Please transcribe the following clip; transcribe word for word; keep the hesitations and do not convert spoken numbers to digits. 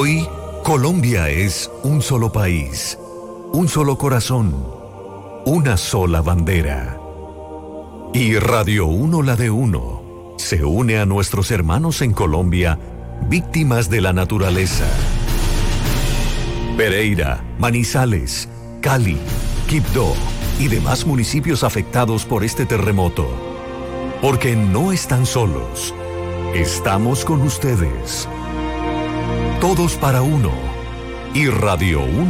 Hoy, Colombia es un solo país, un solo corazón, una sola bandera. Y Radio Uno la de Uno se une a nuestros hermanos en Colombia, víctimas de la naturaleza. Pereira, Manizales, Cali, Quibdó y demás municipios afectados por este terremoto. Porque no están solos. Estamos con ustedes. Todos para uno. Y Radio Uno